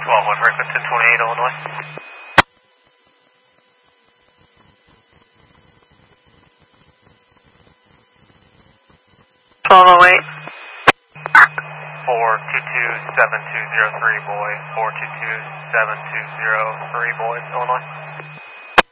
12-1 Franklin, 1028 Illinois. 1208. 422-7203, boy. 422-7203, boys, Illinois.